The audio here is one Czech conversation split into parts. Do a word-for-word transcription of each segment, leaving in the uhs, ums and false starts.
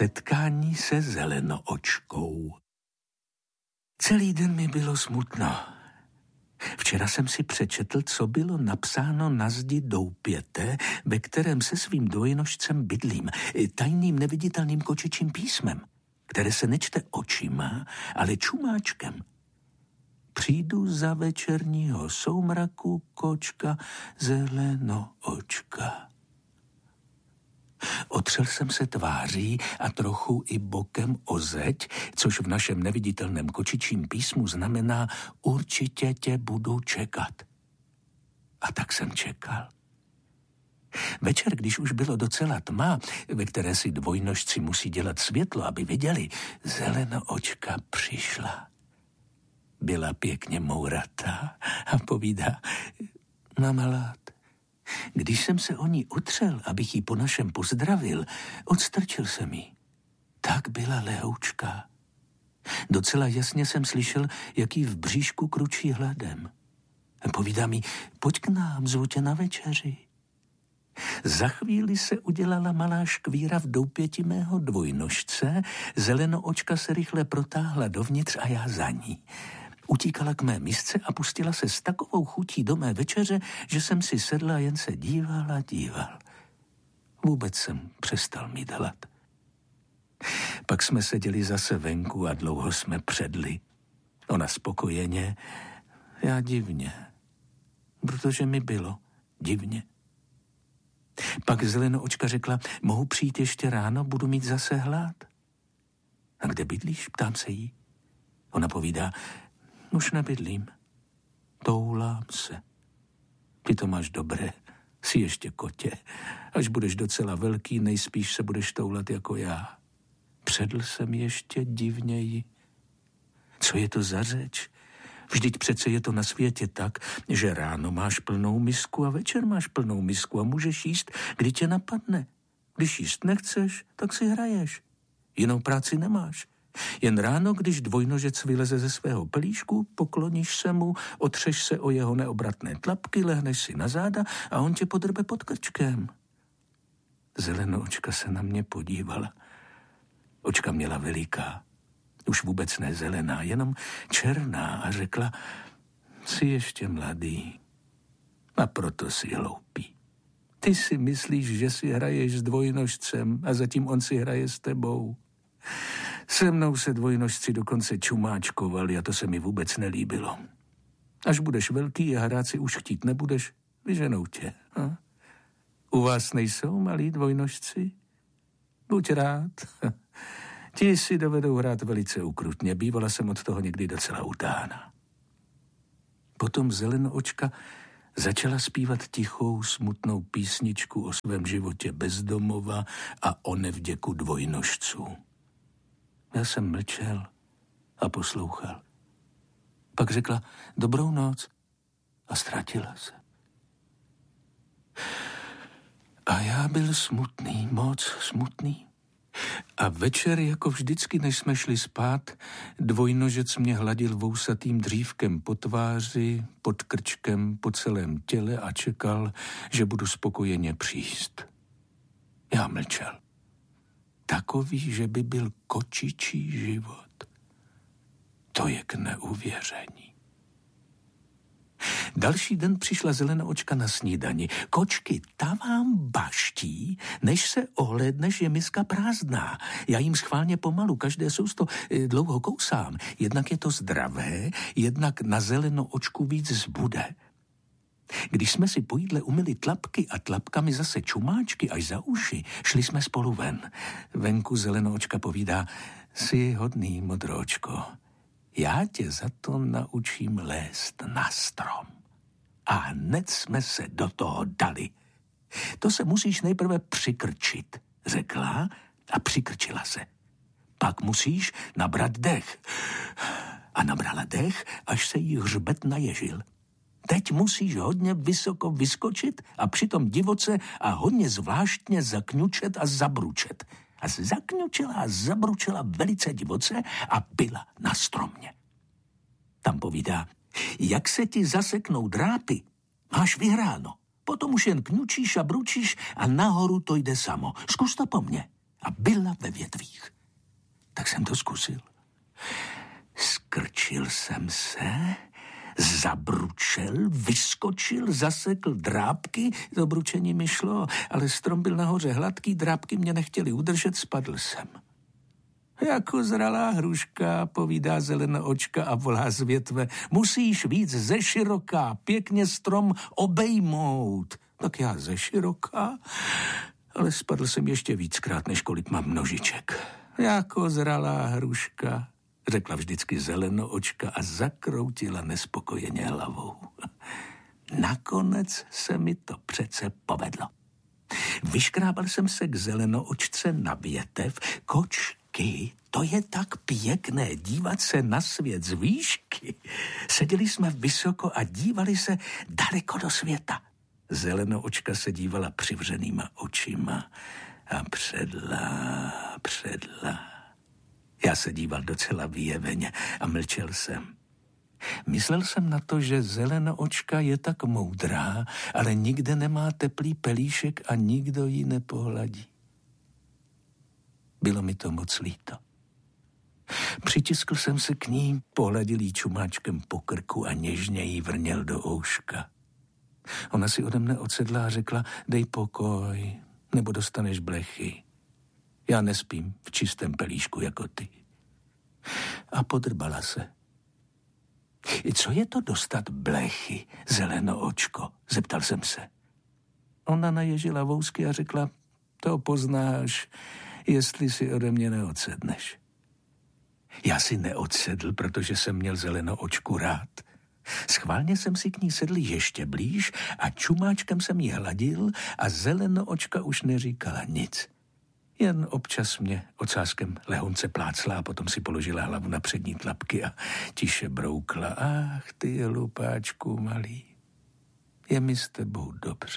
Setkání se zelenoočkou. Celý den mi bylo smutno. Včera jsem si přečetl, co bylo napsáno na zdi doupěte, ve kterém se svým dvojnožcem bydlím, tajným neviditelným kočičím písmem, které se nečte očima, ale čumáčkem. Přijdu za večerního soumraku, kočka, zelenoočka. Otřel jsem se tváří a trochu i bokem o zeď, což v našem neviditelném kočičím písmu znamená určitě tě budu čekat. A tak jsem čekal. Večer, když už bylo docela tma, ve které si dvojnožci musí dělat světlo, aby viděli, zelenoočka přišla. Byla pěkně mouratá a povídá, mamalát, když jsem se o ní utřel, abych ji po našem pozdravil, odstrčil jsem ji. Tak byla lehoučka. Docela jasně jsem slyšel, jak jí v bříšku kručí hladem. Povídá mi, pojď k nám, zvu tě na večeři. Za chvíli se udělala malá škvíra v doupěti mého dvojnožce, zelenoočka se rychle protáhla dovnitř a já za ní. Utíkala k mé misce a pustila se s takovou chutí do mé večeře, že jsem si sedla a jen se díval a díval. Vůbec jsem přestal mít hlad. Pak jsme seděli zase venku a dlouho jsme předli. Ona spokojeně, já divně, protože mi bylo divně. Pak zelenoočka řekla, mohu přijít ještě ráno, budu mít zase hlad. A kde bydlíš? Ptám se jí. Ona povídá, už nebydlím. Toulám se. Ty to máš dobré, jsi ještě kotě. Až budeš docela velký, nejspíš se budeš toulat jako já. Předl jsem ještě divněji. Co je to za řeč? Vždyť přece je to na světě tak, že ráno máš plnou misku a večer máš plnou misku a můžeš jíst, kdy tě napadne. Když jíst nechceš, tak si hraješ. Jinou práci nemáš. Jen ráno, když dvojnožec vyleze ze svého pelíšku, pokloníš se mu, otřeš se o jeho neobratné tlapky, lehneš si na záda a on tě podrbe pod krčkem. Zelenoočka se na mě podívala. Očka měla veliká, už vůbec ne zelená, jenom černá a řekla, jsi ještě mladý a proto jsi hloupý. Ty si myslíš, že si hraješ s dvojnožcem a zatím on si hraje s tebou. Se mnou se dvojnožci dokonce čumáčkovali a to se mi vůbec nelíbilo. Až budeš velký a hrát si už chtít nebudeš, vyženou tě. A? U vás nejsou malí dvojnožci? Buď rád. Ti si dovedou hrát velice ukrutně. Bývala jsem od toho někdy docela utána. Potom zelenoočka začala zpívat tichou, smutnou písničku o svém životě bezdomova a o nevděku dvojnožců. Já jsem mlčel a poslouchal. Pak řekla dobrou noc a ztratila se. A já byl smutný, moc smutný. A večer, jako vždycky, než jsme šli spát, dvojnožec mě hladil vousatým dřívkem po tváři, pod krčkem, po celém těle a čekal, že budu spokojeně příst. Já mlčel. Takový, že by byl kočičí život. To je k neuvěření. Další den přišla zelenoočka na snídani. Kočky, ta vám baští, než se ohlédneš, je miska prázdná. Já jim schválně pomalu, každé sousto dlouho kousám. Jednak je to zdravé, jednak na zelenoočku víc zbude. Když jsme si po jídle umyli tlapky a tlapkami zase čumáčky až za uši, šli jsme spolu ven. Venku zelenoočka povídá, jsi hodný, modroočko. Já tě za to naučím lézt na strom. A hned jsme se do toho dali. To se musíš nejprve přikrčit, řekla a přikrčila se. Pak musíš nabrat dech. A nabrala dech, až se jí hřbet naježil. Teď musíš hodně vysoko vyskočit a přitom divoce a hodně zvláštně zakňučet a zabručet. A zakňučela a zabručela velice divoce a byla na stromě. Tam povídá, jak se ti zaseknou drápy, máš vyhráno. Potom už jen kňučíš a bručíš a nahoru to jde samo. Zkus to po mně. a byla ve větvích. Tak jsem to zkusil. Skrčil jsem se, zabručel, vyskočil, zasekl drápky, to bručení mi šlo, ale strom byl nahoře hladký, drápky mě nechtěli udržet, spadl jsem. Jako zralá hruška, povídá Zelenoočka a volá z větve, musíš víc ze široká, pěkně strom obejmout. Tak já ze široká, ale spadl jsem ještě víckrát, než kolik mám nožiček. Jako zralá hruška, řekla vždycky Zelenoočka a zakroutila nespokojeně hlavou. Nakonec se mi to přece povedlo. Vyškrábal jsem se k Zelenoočce na větev. Kočky, to je tak pěkné dívat se na svět z výšky. Seděli jsme vysoko a dívali se daleko do světa. Zelenoočka se dívala přivřenýma očima a předla, předla. Já se díval docela vyjeveně a mlčel jsem. Myslel jsem na to, že Zelenoočka je tak moudrá, ale nikde nemá teplý pelíšek a nikdo ji nepohladí. Bylo mi to moc líto. Přitiskl jsem se k ní, pohladil jí čumáčkem po krku a něžně jí vrněl do ouška. Ona si ode mne odsedla a řekla, dej pokoj, nebo dostaneš blechy. Já nespím v čistém pelíšku jako ty. A podrbala se. Co je to dostat blechy, Zelenoočko? Zeptal jsem se. Ona naježila vousky a řekla, to poznáš, jestli si ode mě neodsedneš. Já si neodsedl, protože jsem měl Zelenoočku rád. Schválně jsem si k ní sedl ještě blíž a čumáčkem jsem jí hladil a Zelenoočka už neříkala nic. Jen občas mě ocáskem lehonce plácla a potom si položila hlavu na přední tlapky a tiše broukla. Ach, ty hlupáčku malý, je mi s tebou dobře.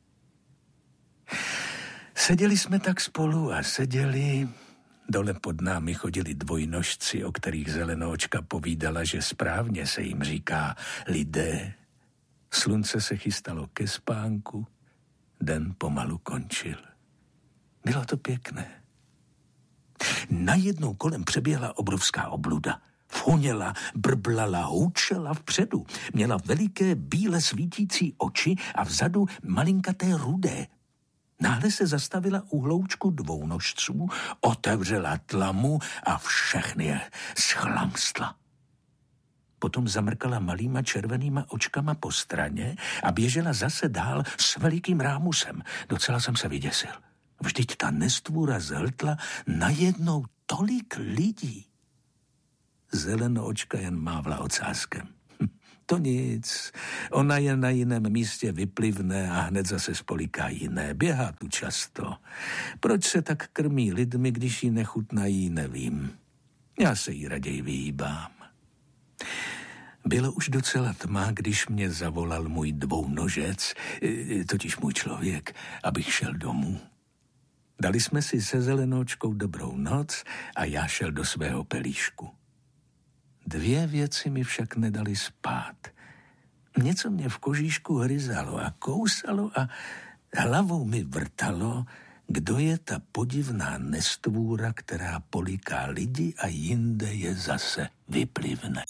Seděli jsme tak spolu a seděli. Dole pod námi chodili dvojnožci, o kterých Zelenoočka povídala, že správně se jim říká lidé. Slunce se chystalo ke spánku, den pomalu končil. Bylo to pěkné. Najednou kolem přeběhla obrovská obluda. Voněla, brblala, houčela vpředu. Měla veliké bíle svítící oči a vzadu malinkaté rudé. Náhle se zastavila u hloučku dvounožců, otevřela tlamu a všechny je schlamstla. Potom zamrkala malýma červenýma očkama po straně a běžela zase dál s velikým rámusem. Docela jsem se vyděsil. Vždyť ta nestvůra zhltla najednou tolik lidí. Zelenoočka jen mávla ocáskem. Hm, to nic, ona je na jiném místě vyplivne a hned zase spoliká jiné. Běhá tu často. Proč se tak krmí lidmi, když jí nechutnají, nevím. Já se jí raději vyhýbám. Bylo už docela tma, když mě zavolal můj dvounožec, totiž můj člověk, abych šel domů. Dali jsme si se Zelenoočkou dobrou noc a já šel do svého pelíšku. Dvě věci mi však nedali spát. Něco mě v kožíšku hryzalo a kousalo a hlavou mi vrtalo, kdo je ta podivná nestvůra, která poliká lidi a jinde je zase vyplivne.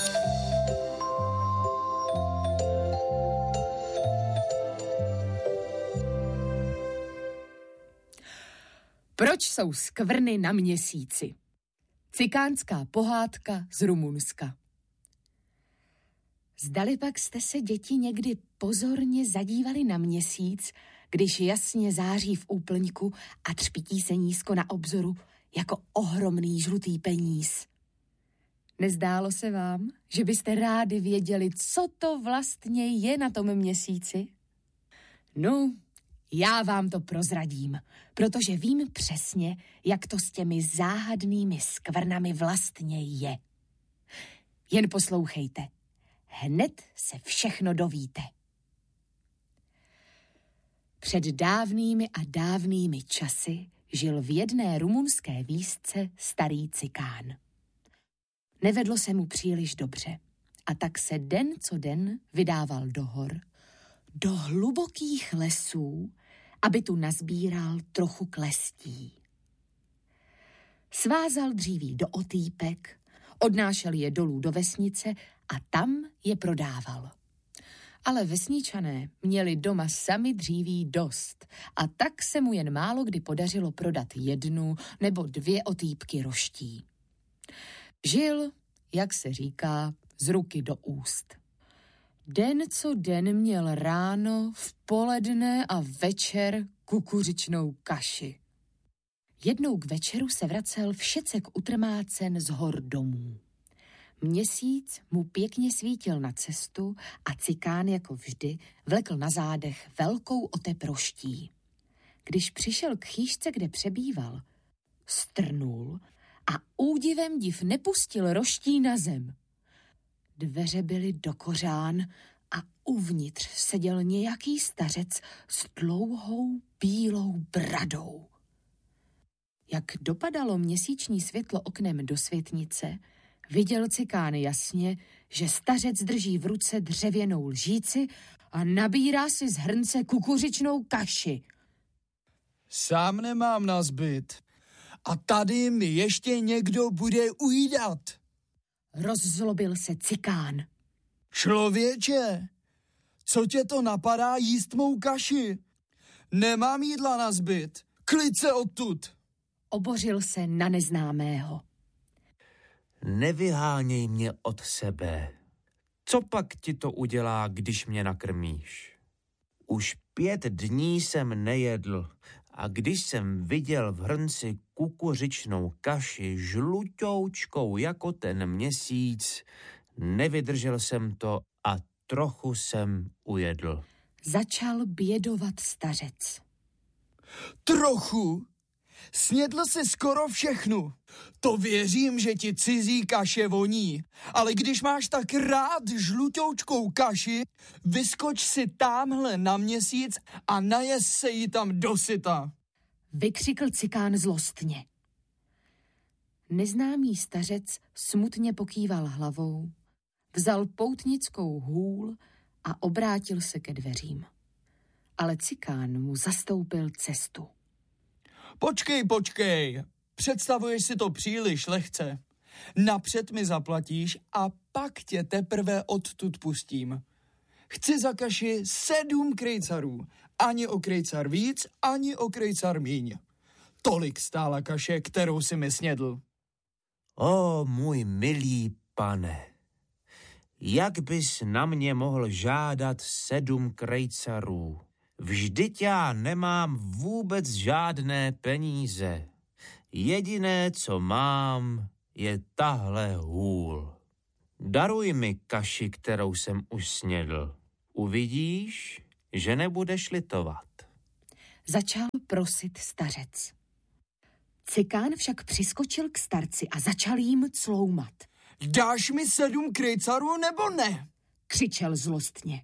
Proč jsou skvrny na měsíci? Cikánská pohádka z Rumunska. Zdali pak jste se, děti, někdy pozorně zadívali na měsíc, když jasně září v úplňku a třpití se nízko na obzoru jako ohromný žlutý peníz? Nezdálo se vám, že byste rádi věděli, co to vlastně je na tom měsíci? No, já vám to prozradím, protože vím přesně, jak to s těmi záhadnými skvrnami vlastně je. Jen poslouchejte, hned se všechno dovíte. Před dávnými a dávnými časy žil v jedné rumunské vísce starý cikán. Nevedlo se mu příliš dobře a tak se den co den vydával do hor, do hlubokých lesů, aby tu nazbíral trochu klestí. Svázal dříví do otýpek, odnášel je dolů do vesnice a tam je prodával. Ale vesničané měli doma sami dříví dost a tak se mu jen málo kdy podařilo prodat jednu nebo dvě otýpky roští. Žil, jak se říká, z ruky do úst. Den co den měl ráno, v poledne a večer kukuřičnou kaši. Jednou k večeru se vracel všecek utrmácen z hor domů. Měsíc mu pěkně svítil na cestu a Cikán jako vždy vlekl na zádech velkou otep roští. Když přišel k chýšce, kde přebýval, strnul a údivem div nepustil roští na zem. Dveře byly do kořán a uvnitř seděl nějaký stařec s dlouhou bílou bradou. Jak dopadalo měsíční světlo oknem do světnice, viděl Cikán jasně, že stařec drží v ruce dřevěnou lžíci a nabírá si z hrnce kukuřičnou kaši. Sám nemám na zbyt. A tady mi ještě někdo bude ujídat. Rozzlobil se Cikán. Člověče, co tě to napadá jíst mou kaši? Nemám jídla na zbyt. Klid se odtud. Obořil se na neznámého. Nevyháněj mě od sebe. Co pak ti to udělá, když mě nakrmíš? Už pět dní jsem nejedl a když jsem viděl v hrnci kukuřičnou kaši žlutoučkou jako ten měsíc, nevydržel jsem to a trochu jsem ujedl. Začal bědovat stařec. Trochu? Snědl jsi skoro všechnu. To věřím, že ti cizí kaše voní. Ale když máš tak rád žlutoučkou kaši, vyskoč si támhle na měsíc a najez se jí tam dosyta. Vykřikl Cikán zlostně. Neznámý stařec smutně pokýval hlavou, vzal poutnickou hůl a obrátil se ke dveřím. Ale Cikán mu zastoupil cestu. Počkej, počkej, představuješ si to příliš lehce. Napřed mi zaplatíš a pak tě teprve odtud pustím. Chci za kaši sedm krejcarů, ani o krejcar víc, ani o krejcar míň. Tolik stála kaše, kterou si mi snědl. O, můj milý pane, jak bys na mě mohl žádat sedm krejcarů? Vždyť já nemám vůbec žádné peníze. Jediné, co mám, je tahle hůl. Daruj mi kaši, kterou jsem už snědl. Uvidíš, že nebudeš litovat. Začal prosit stařec. Cikán však přiskočil k starci a začal jim cloumat. Dáš mi sedm krejcarů nebo ne? Křičel zlostně.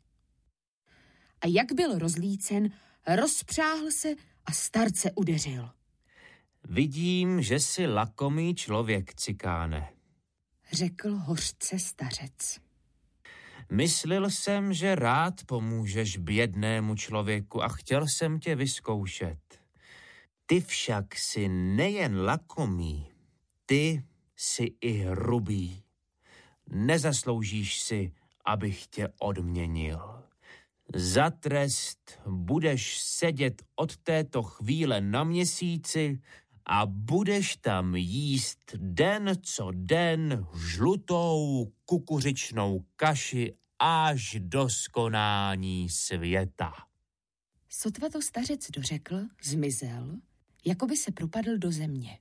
A jak byl rozlícen, rozpřáhl se a starce udeřil. Vidím, že jsi lakomý člověk, Cikáne, řekl hořce stařec. Myslel jsem, že rád pomůžeš bědnému člověku a chtěl jsem tě vyzkoušet. Ty však jsi nejen lakomý, ty jsi i hrubý. Nezasloužíš si, abych tě odměnil. Za trest budeš sedět od této chvíle na měsíci a budeš tam jíst den co den žlutou kukuřičnou kaši až do skonání světa. Sotva to stařec dořekl, zmizel, jako by se propadl do země.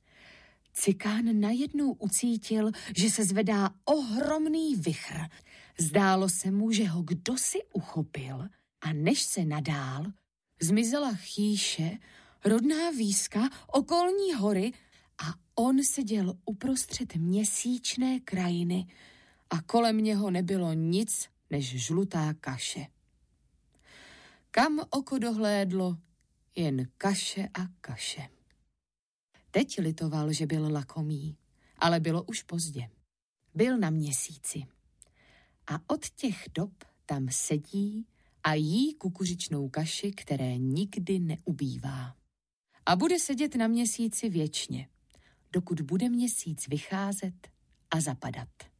Cikán najednou ucítil, že se zvedá ohromný vichr. Zdálo se mu, že ho kdosi uchopil a než se nadál, zmizela chýše, rodná výska, okolní hory a on seděl uprostřed měsíčné krajiny a kolem něho nebylo nic než žlutá kaše. Kam oko dohlédlo, jen kaše a kaše. Teď litoval, že byl lakomý, ale bylo už pozdě. Byl na měsíci. A od těch dob tam sedí a jí kukuřičnou kaši, které nikdy neubývá. A bude sedět na měsíci věčně, dokud bude měsíc vycházet a zapadat.